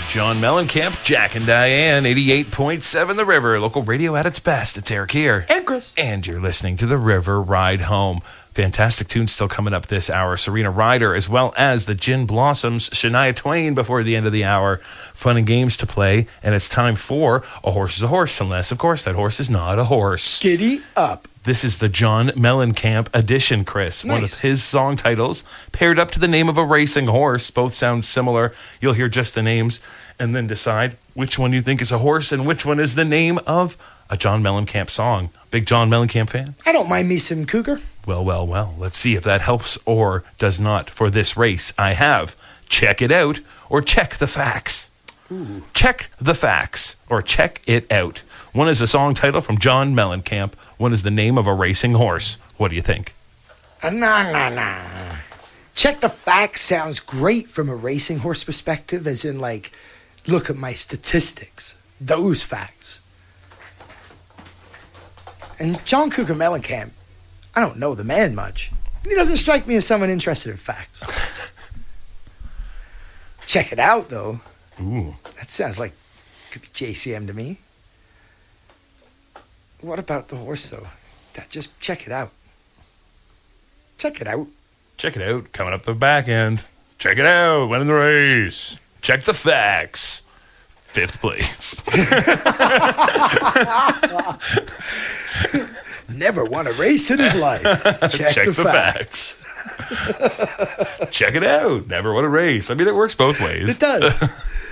John Mellencamp, Jack and Diane, 88.7 The River, local radio at its best. It's Eric here. And Chris. And you're listening to The River Ride Home. Fantastic tunes still coming up this hour. Serena Ryder, as well as the Gin Blossoms, Shania Twain before the end of the hour. Fun and games to play. And it's time for A Horse is a Horse, unless, of course, that horse is not a horse. Giddy up. This is the John Mellencamp edition, Chris. Nice. One of his song titles, paired up to the name of a racing horse. Both sound similar. You'll hear just the names and then decide which one you think is a horse and which one is the name of a John Mellencamp song. Big John Mellencamp fan? I don't mind me some cougar. Well. Let's see if that helps or does not for this race. I have Check It Out or Check the Facts. Ooh. Check the Facts or Check It Out. One is a song title from John Mellencamp. One is the name of a racing horse. What do you think? Nah. Check the Facts sounds great from a racing horse perspective, as in, like, look at my statistics. Those facts. And John Cougar Mellencamp, I don't know the man much. He doesn't strike me as someone interested in facts. Check it out, though. Ooh. That sounds like could be JCM to me. What about the horse, though? Just check it out. Check it out. Check it out. Coming up the back end. Check it out. Winning the race. Check the facts. 5th place. Never won a race in his life. Check the facts. Check it out. Never won a race. I mean, it works both ways. It does.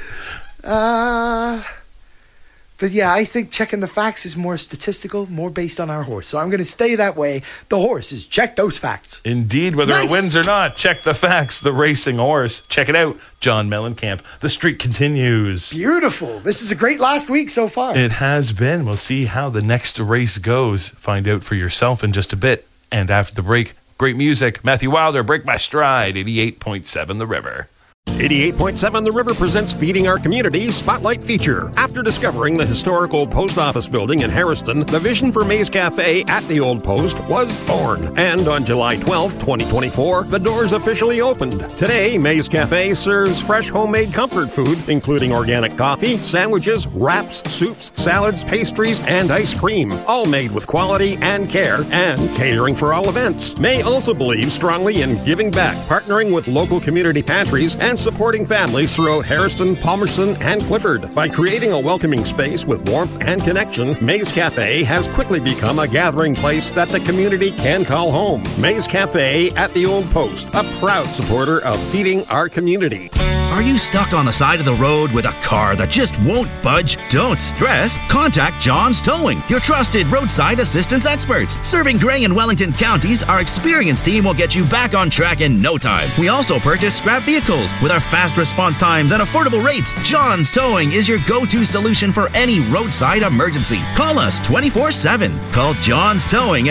But yeah, I think checking the facts is more statistical, more based on our horse. So I'm going to stay that way. The horse is check those facts. Indeed, whether Nice. it wins or not, check the facts. The racing horse. Check it out. John Mellencamp. The streak continues. Beautiful. This is a great last week so far. It has been. We'll see how the next race goes. Find out for yourself in just a bit. And after the break, great music. Matthew Wilder, Break My Stride, 88.7 The River. 88.7 The River presents Feeding Our Community Spotlight Feature. After discovering the historical post office building in Harriston, the vision for Maze Cafe at the Old Post was born. And on July 12, 2024, the doors officially opened. Today, Maze Cafe serves fresh homemade comfort food, including organic coffee, sandwiches, wraps, soups, salads, pastries, and ice cream. All made with quality and care, and catering for all events. May also believes strongly in giving back, partnering with local community pantries, and supporting families throughout Harriston, Palmerston, and Clifford. By creating a welcoming space with warmth and connection, Maze Cafe has quickly become a gathering place that the community can call home. Maze Cafe at the Old Post, a proud supporter of Feeding Our Community. Are you stuck on the side of the road with a car that just won't budge? Don't stress. Contact John's Towing, your trusted roadside assistance experts. Serving Grey and Wellington counties, our experienced team will get you back on track in no time. We also purchase scrap vehicles. With our fast response times and affordable rates, John's Towing is your go-to solution for any roadside emergency. Call us 24/7. Call John's Towing at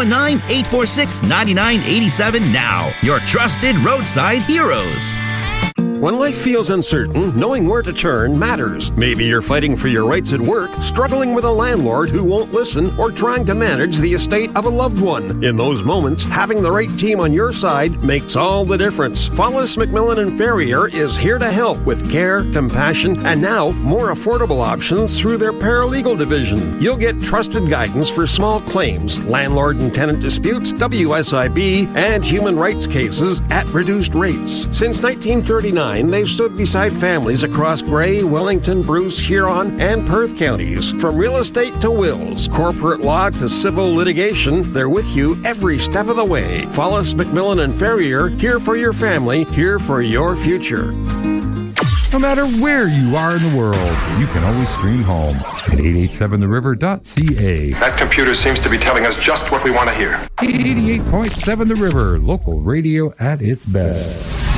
519-846-9987 now. Your trusted roadside heroes. When life feels uncertain, knowing where to turn matters. Maybe you're fighting for your rights at work, struggling with a landlord who won't listen, or trying to manage the estate of a loved one. In those moments, having the right team on your side makes all the difference. Follis McMillan and Ferrier is here to help with care, compassion, and now more affordable options through their paralegal division. You'll get trusted guidance for small claims, landlord and tenant disputes, WSIB, and human rights cases at reduced rates. Since 1939, they've stood beside families across Grey, Wellington, Bruce, Huron, and Perth counties. From real estate to wills, corporate law to civil litigation, they're with you every step of the way. Follis McMillan and Ferrier, here for your family, here for your future. No matter where you are in the world, you can always stream home at 887theriver.ca. That computer seems to be telling us just what we want to hear. 88.7 The River, local radio at its best.